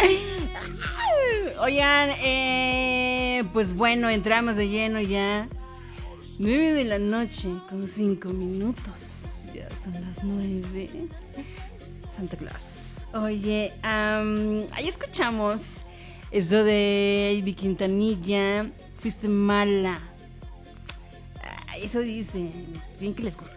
Oigan, pues bueno, entramos de lleno ya. 9 de la noche con 5 minutos. Ya son las 9. Santa Claus. Oye, ahí escuchamos eso de Ivy Quintanilla. Fuiste mala. Eso dice. Bien que les gusta.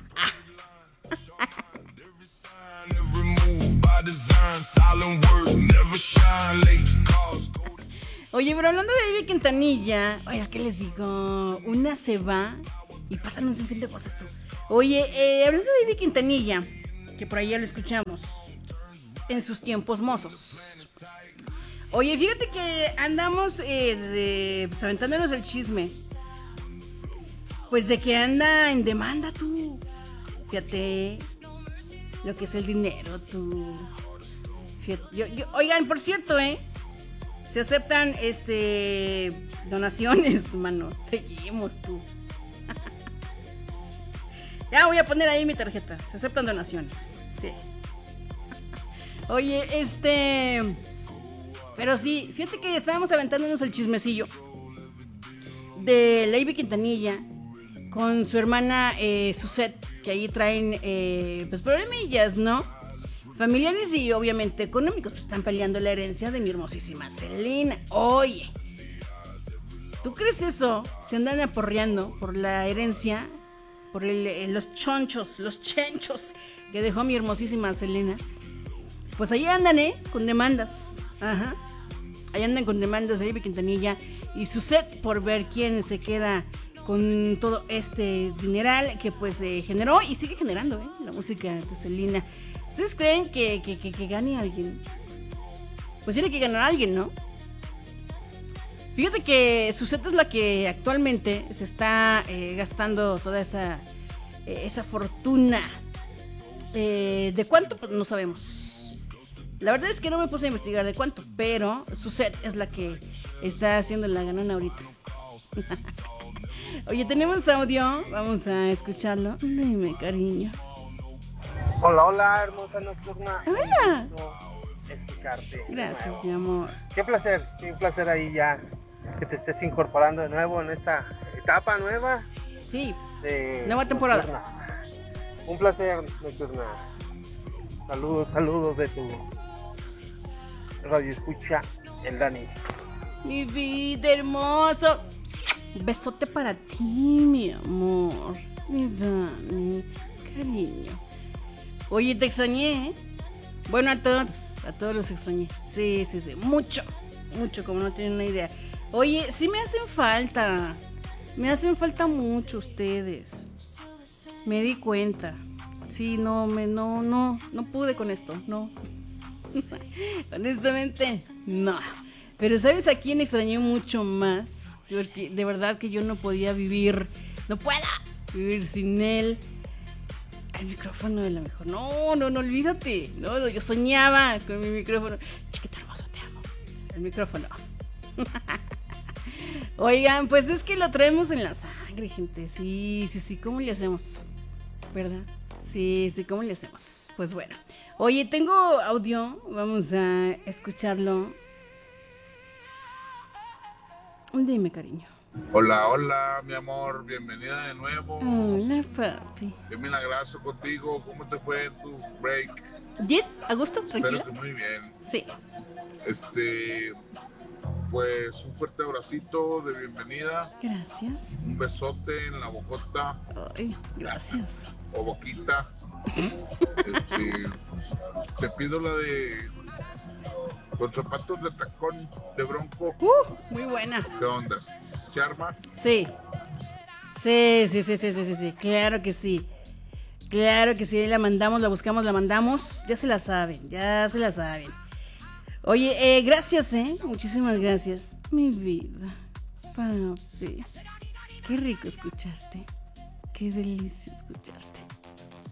Oye, pero hablando de Ivy Quintanilla, oye, es que les digo, una se va y pasan un sinfín de cosas tú. Oye, hablando de Ivy Quintanilla, que por ahí ya lo escuchamos, en sus tiempos mozos. Oye, fíjate que andamos pues, aventándonos el chisme. Pues de que anda en demanda tú. Fíjate lo que es el dinero tú. Fíjate, oigan, por cierto, se aceptan donaciones, mano. Seguimos tú. Ya voy a poner ahí mi tarjeta. Se aceptan donaciones. Sí. Oye, pero sí, fíjate que estábamos aventándonos el chismecillo de Ivy Quintanilla con su hermana Suzette, que ahí traen pues problemillas, ¿no? Familiares y obviamente económicos, pues están peleando la herencia de mi hermosísima Selena. Oye, ¿tú crees eso? Se andan aporreando por la herencia, por los chenchos que dejó mi hermosísima Selena. Pues ahí andan, con demandas. Ajá. Ahí andan con demandas de Ivy Quintanilla y Suzette por ver quién se queda con todo este dineral que pues generó y sigue generando la música de Selena. ¿Ustedes creen que gane alguien? Pues tiene que ganar alguien, ¿no? Fíjate que Suzette es la que actualmente se está gastando toda esa fortuna. ¿De cuánto? Pues no sabemos. La verdad es que no me puse a investigar de cuánto, pero Suzette es la que está haciendo la ganona ahorita. Oye, tenemos audio, vamos a escucharlo. Dime, cariño. Hola, hermosa nocturna. Hola. Escucharte. Gracias, mi amor. Qué placer ahí ya que te estés incorporando de nuevo en esta etapa nueva. Sí, nueva temporada. Nocturna. Un placer, nocturna. Saludos de tu radio escucha, el Dani. Mi vida hermoso. Besote para ti, mi amor. Mi Dani, cariño. Oye, te extrañé, Bueno, a todos los extrañé. Sí, mucho, como no tienen una idea. Oye, sí me hacen falta mucho ustedes. Me di cuenta. Sí, no pude con esto, no. Honestamente, no. Pero ¿sabes a quién extrañé mucho más? Porque de verdad que yo no podía vivir, no puedo vivir sin él. El micrófono de la mejor. No, olvídate. No, yo soñaba con mi micrófono. Chiquito hermoso, te amo. El micrófono. Oigan, pues es que lo traemos en la sangre, gente. Sí, ¿cómo le hacemos? ¿Verdad? Sí, ¿cómo le hacemos? Pues bueno. Oye, tengo audio. Vamos a escucharlo. Dime, cariño. Hola, mi amor, bienvenida de nuevo. Hola, papi. Qué milagroso contigo, ¿cómo te fue en tu break? ¿Bien? ¿A gusto? ¿Tranquilo? Espero que muy bien. Sí. Pues un fuerte abracito de bienvenida. Gracias. Un besote en la bocota. Ay, gracias. O boquita. Te pido la de con zapatos de tacón de Bronco. Muy buena. ¿Qué onda? ¿Se arma? Sí. Claro que sí. La mandamos, la buscamos, la mandamos. Ya se la saben. Oye, gracias, muchísimas gracias. Mi vida, papi. Qué rico escucharte. Qué delicia escucharte.